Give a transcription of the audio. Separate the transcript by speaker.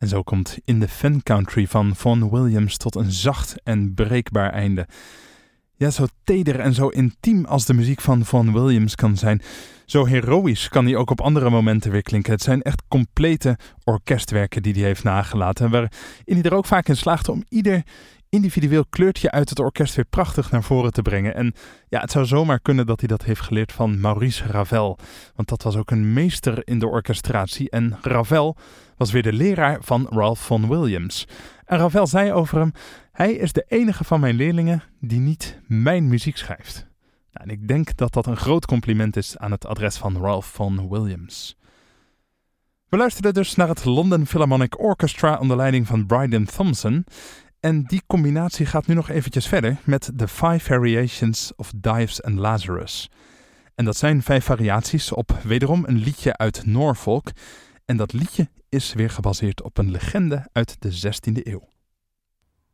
Speaker 1: En zo komt In the Fen Country van Vaughan Williams tot een zacht en breekbaar einde. Ja, zo teder en zo intiem als de muziek van Vaughan Williams kan zijn, zo heroïsch kan hij ook op andere momenten weer klinken. Het zijn echt complete orkestwerken die hij heeft nagelaten, waarin hij er ook vaak in slaagde om ieder individueel kleurtje uit het orkest weer prachtig naar voren te brengen. En ja, het zou zomaar kunnen dat hij dat heeft geleerd van Maurice Ravel, want dat was ook een meester in de orchestratie. En Ravel was weer de leraar van Ralph Vaughan Williams. En Ravel zei over hem: hij is de enige van mijn leerlingen die niet mijn muziek schrijft. Nou, en ik denk dat dat een groot compliment is aan het adres van Ralph Vaughan Williams. We luisterden dus naar het London Philharmonic Orchestra onder leiding van Bryden Thompson. En die combinatie gaat nu nog eventjes verder met The 5 Variations of Dives and Lazarus. En dat zijn 5 variaties op wederom een liedje uit Norfolk. En dat liedje is weer gebaseerd op een legende uit de 16e eeuw.